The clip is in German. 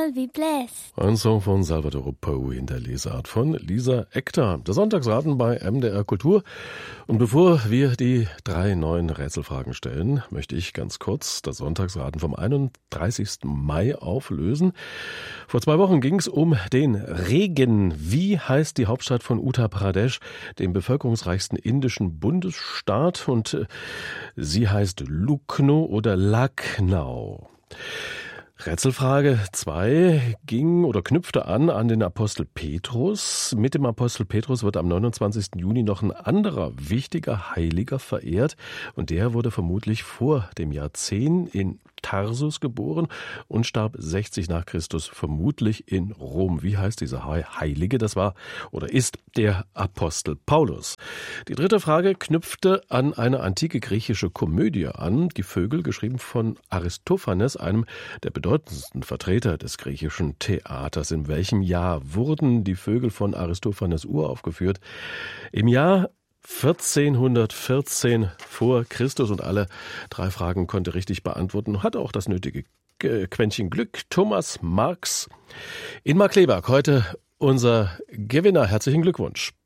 Himmel wie bläst. Ein Song von Salvatore Poe in der Lesart von Lisa Ektar. Das Sonntagsraten bei MDR Kultur. Und bevor wir die 3 neuen Rätselfragen stellen, möchte ich ganz kurz das Sonntagsraten vom 31. Mai auflösen. Vor 2 Wochen ging es um den Regen. Wie heißt die Hauptstadt von Uttar Pradesh, dem bevölkerungsreichsten indischen Bundesstaat? Und sie heißt Lucknow oder Lucknow. Rätselfrage 2 ging oder knüpfte an den Apostel Petrus. Mit dem Apostel Petrus wird am 29. Juni noch ein anderer wichtiger Heiliger verehrt. Und der wurde vermutlich vor dem Jahr 10 in Tarsus geboren und starb 60 nach Christus, vermutlich in Rom. Wie heißt dieser Heilige? Das war oder ist der Apostel Paulus. Die 3. Frage knüpfte an eine antike griechische Komödie an. Die Vögel, geschrieben von Aristophanes, einem der bedeutendsten Vertreter des griechischen Theaters. In welchem Jahr wurden die Vögel von Aristophanes uraufgeführt? Im Jahr 1414 vor Christus, und alle 3 Fragen konnte richtig beantworten, hatte auch das nötige Quäntchen Glück. Thomas Marx in Markkleeberg, heute unser Gewinner. Herzlichen Glückwunsch.